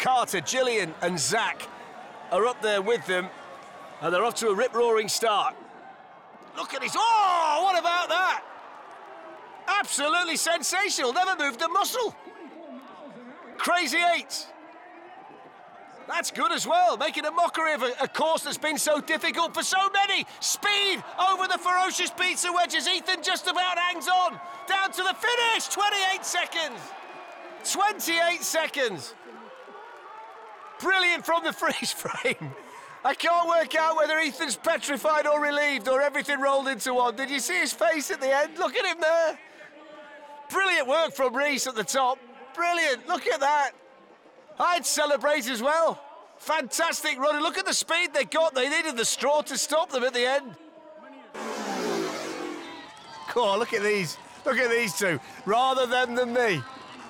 Carter, Gillian and Zach are up there with them, and they're off to a rip-roaring start. Look at this. Oh, what about that? Absolutely sensational. Never moved a muscle. Crazy Eight. That's good as well, making a mockery of a course that's been so difficult for so many. Speed over the ferocious pizza wedges. Ethan just about hangs on. Down to the finish. 28 seconds. 28 seconds. Brilliant from the freeze frame. I can't work out whether Ethan's petrified or relieved or everything rolled into one. Did you see his face at the end? Look at him there. Brilliant work from Reese at the top. Brilliant. Look at that. I'd celebrate as well. Fantastic running. Look at the speed they got. They needed the straw to stop them at the end. Oh, look at these. Look at these two. Rather them than me.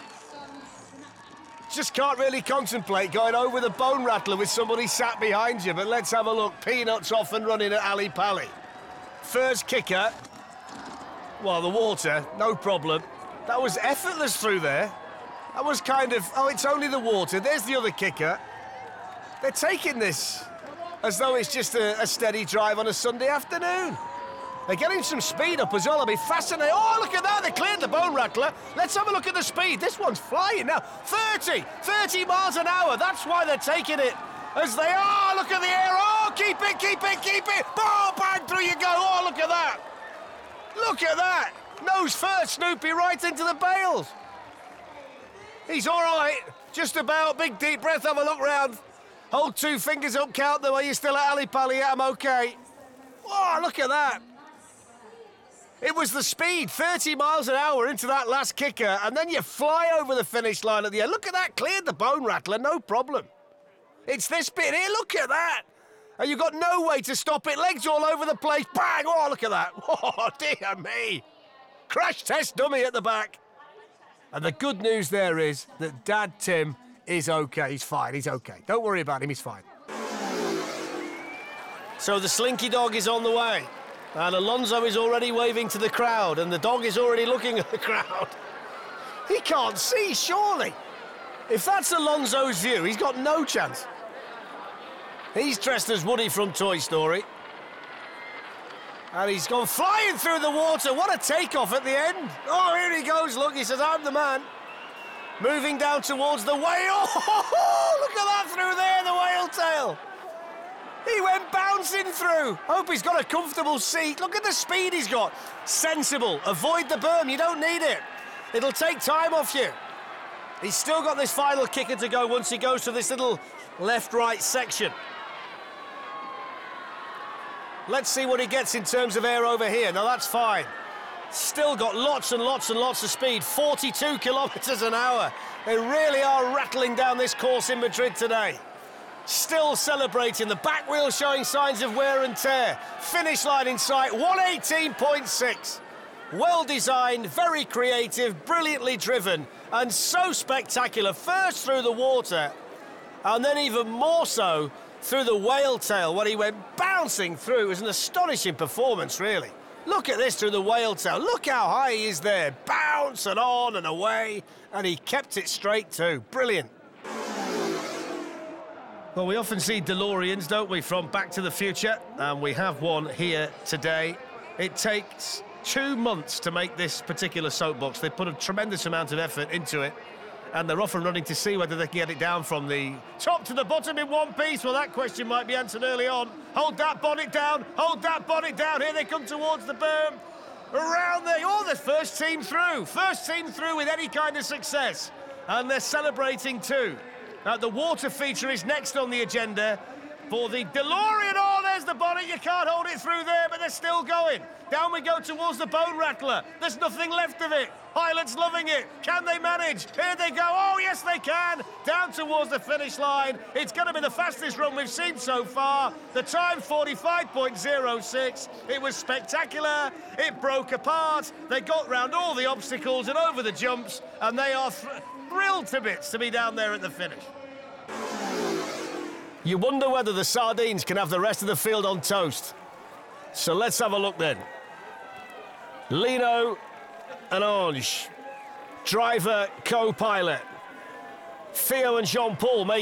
Just can't really contemplate going over the bone rattler with somebody sat behind you, but let's have a look. Peanuts off and running at Ali Pali. First kicker. Well, the water, no problem. That was effortless through there. That was kind of, oh, it's only the water. There's the other kicker. They're taking this as though it's just a steady drive on a Sunday afternoon. They're getting some speed up as well. I'll be fascinated. Oh, look at that. They cleared the bone rattler. Let's have a look at the speed. This one's flying now. 30 miles an hour. That's why they're taking it as they are. Look at the air. Oh, keep it, keep it, keep it. Oh, bang, through you go. Oh, look at that. Look at that. Nose first, Snoopy, right into the bales. He's all right. Just about. Big deep breath. Have a look round. Hold 2 fingers up. Count them. Are you still at Ali Pali? Yeah, I'm okay. Oh, look at that. It was the speed, 30 miles an hour into that last kicker, and then you fly over the finish line at the end. Look at that, cleared the bone rattler, no problem. It's this bit here, look at that. And you've got no way to stop it, legs all over the place, bang, oh, look at that. Oh, dear me. Crash test dummy at the back. And the good news there is that Dad Tim is okay, he's fine, he's okay. Don't worry about him, he's fine. So the Slinky Dog is on the way. And Alonso is already waving to the crowd, and the dog is already looking at the crowd. He can't see, surely. If that's Alonso's view, he's got no chance. He's dressed as Woody from Toy Story. And he's gone flying through the water. What a takeoff at the end. Oh, here he goes. Look, he says, I'm the man. Moving down towards the whale. Oh, look at that through there, the whale tail. He went bouncing through. Hope he's got a comfortable seat. Look at the speed he's got. Sensible. Avoid the berm. You don't need it. It'll take time off you. He's still got this final kicker to go once he goes to this little left-right section. Let's see what he gets in terms of air over here. Now, that's fine. Still got lots and lots and lots of speed. 42 kilometres an hour. They really are rattling down this course in Madrid today. Still celebrating, the back wheel showing signs of wear and tear. Finish line in sight, 118.6. Well designed, very creative, brilliantly driven, and so spectacular. First through the water, and then even more so through the whale tail when he went bouncing through. It was an astonishing performance, really. Look at this through the whale tail. Look how high he is there. Bounce and on and away, and he kept it straight too. Brilliant. Well, we often see DeLoreans, don't we, from Back to the Future, and we have one here today. It takes 2 months to make this particular soapbox. They put a tremendous amount of effort into it, and they're off and running to see whether they can get it down from the top to the bottom in one piece. Well, that question might be answered early on. Hold that bonnet down, hold that bonnet down. Here they come towards the berm. Around there, oh, the first team through. First team through with any kind of success, and they're celebrating too. The water feature is next on the agenda for the DeLorean. Oh, there's the bonnet. You can't hold it through there, but they're still going. Down we go towards the bone rattler. There's nothing left of it. Pilot's loving it. Can they manage? Here they go. Oh, yes, they can. Down towards the finish line. It's going to be the fastest run we've seen so far. The time, 45.06. It was spectacular. It broke apart. They got round all the obstacles and over the jumps, and they are thrilled to bits to be down there at the finish. You wonder whether the sardines can have the rest of the field on toast. So let's have a look then. Lino and Ange, driver, co-pilot. Theo and Jean-Paul make